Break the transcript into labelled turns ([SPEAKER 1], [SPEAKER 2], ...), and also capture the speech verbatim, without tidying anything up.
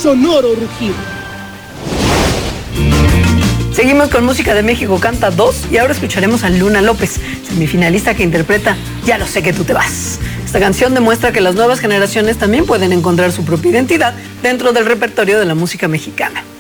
[SPEAKER 1] sonoro rugir.
[SPEAKER 2] Seguimos con Música de México Canta dos y ahora escucharemos a Luna López, semifinalista que interpreta Ya lo sé que tú te vas. Esta canción demuestra que las nuevas generaciones también pueden encontrar su propia identidad dentro del repertorio de la música mexicana.